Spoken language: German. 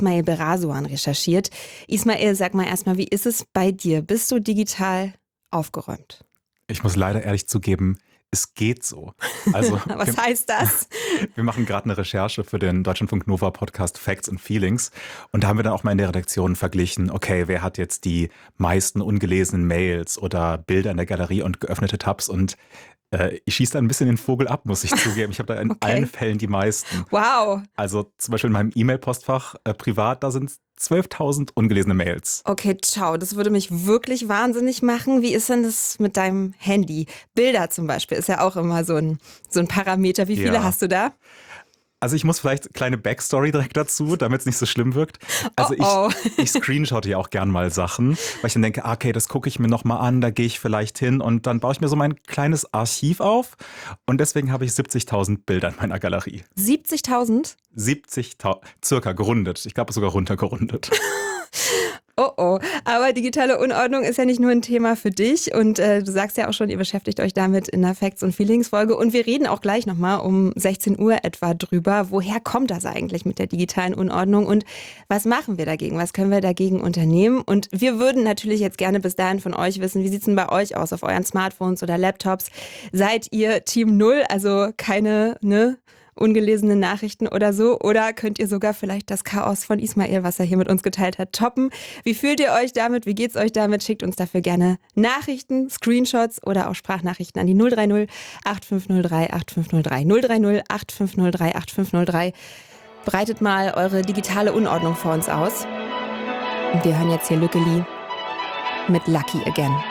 Ismail Berasuan recherchiert. Ismail, sag mal erstmal, wie ist es bei dir? Bist du digital aufgeräumt? Ich muss leider ehrlich zugeben, es geht so. Also Was heißt das? wir machen gerade eine Recherche für den Deutschlandfunk Nova Podcast Facts and Feelings und da haben wir dann auch mal in der Redaktion verglichen, okay, wer hat jetzt die meisten ungelesenen Mails oder Bilder in der Galerie und geöffnete Tabs und ich schieße da ein bisschen den Vogel ab, muss ich zugeben. Ich habe da in allen Fällen die meisten. Wow. Also zum Beispiel in meinem E-Mail-Postfach privat, da sind 12.000 ungelesene Mails. Okay, ciao. Das würde mich wirklich wahnsinnig machen. Wie ist denn das mit deinem Handy? Bilder zum Beispiel ist ja auch immer so ein Parameter. Wie viele hast du da? Also ich muss vielleicht kleine Backstory direkt dazu, damit es nicht so schlimm wirkt. Also ich screenshotte ja auch gern mal Sachen, weil ich dann denke, okay, das gucke ich mir nochmal an, da gehe ich vielleicht hin und dann baue ich mir so mein kleines Archiv auf und deswegen habe ich 70.000 Bilder in meiner Galerie. 70.000? 70.000, circa gerundet. Ich glaube sogar runtergerundet. Oh, aber digitale Unordnung ist ja nicht nur ein Thema für dich und du sagst ja auch schon, ihr beschäftigt euch damit in der Facts und Feelings Folge und wir reden auch gleich nochmal um 16 Uhr etwa drüber. Woher kommt das eigentlich mit der digitalen Unordnung und was machen wir dagegen? Was können wir dagegen unternehmen? Und wir würden natürlich jetzt gerne bis dahin von euch wissen, wie sieht es denn bei euch aus auf euren Smartphones oder Laptops? Seid ihr Team Null, also keine, ungelesene Nachrichten oder so? Oder könnt ihr sogar vielleicht das Chaos von Ismail, was er hier mit uns geteilt hat, toppen? Wie fühlt ihr euch damit? Wie geht's euch damit? Schickt uns dafür gerne Nachrichten, Screenshots oder auch Sprachnachrichten an die 030 8503 8503. 030 8503 8503. Breitet mal eure digitale Unordnung vor uns aus. Und wir hören jetzt hier Lückeli mit Lucky Again.